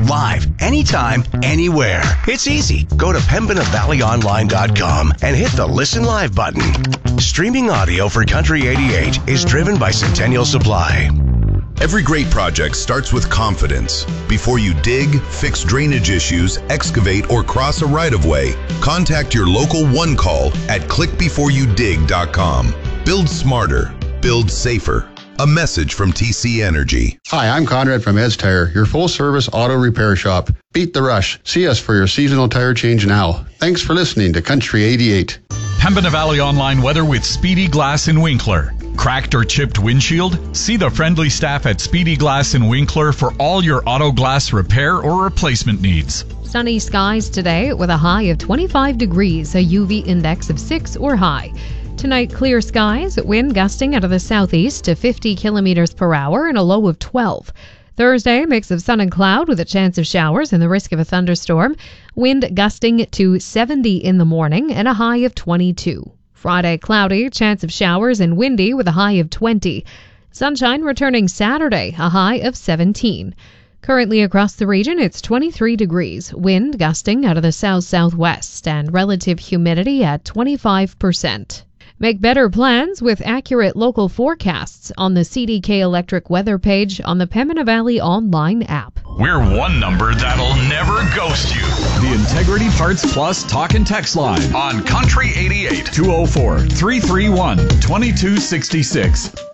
live, anytime, anywhere. It's easy. Go to PembinaValleyOnline.com and hit the Listen Live button. Streaming audio for Country 88 is driven by Centennial Supply. Every great project starts with confidence. Before you dig, fix drainage issues, excavate, or cross a right-of-way, contact your local One Call at clickbeforeyoudig.com. Build smarter. Build safer. A message from TC Energy. Hi, I'm Conrad from Ed's Tire, your full-service auto repair shop. Beat the rush. See us for your seasonal tire change now. Thanks for listening to Country 88. Pembina Valley Online weather with Speedy Glass in Winkler. Cracked or chipped windshield? See the friendly staff at Speedy Glass in Winkler for all your auto glass repair or replacement needs. Sunny skies today with a high of 25 degrees, a UV index of 6 or high. Tonight, clear skies, wind gusting out of the southeast to 50 kilometers per hour and a low of 12. Thursday, mix of sun and cloud with a chance of showers and the risk of a thunderstorm. Wind gusting to 70 in the morning and a high of 22. Friday, cloudy, chance of showers and windy with a high of 20. Sunshine returning Saturday, a high of 17. Currently across the region, it's 23 degrees, wind gusting out of the south-southwest and relative humidity at 25%. Make better plans with accurate local forecasts on the CDK Electric weather page on the Pembina Valley Online app. We're one number that'll never ghost you. The Integrity Parts Plus talk and text line on Country 88 204-331-2266.